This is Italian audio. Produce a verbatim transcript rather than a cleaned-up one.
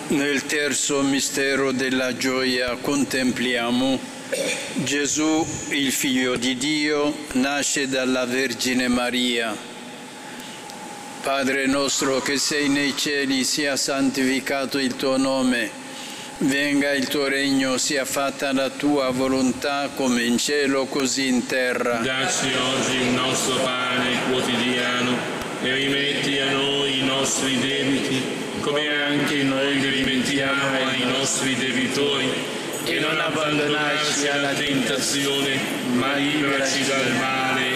Nel terzo mistero della gioia contempliamo Gesù, il Figlio di Dio, nasce dalla Vergine Maria. Padre nostro che sei nei cieli, sia santificato il tuo nome, venga il tuo regno, sia fatta la tua volontà come in cielo così in terra. Dacci oggi il nostro pane quotidiano e rimetti a noi i nostri debiti, come anche noi rimettiamo ai nostri debitori, e non abbandonarci alla tentazione, ma liberaci dal male.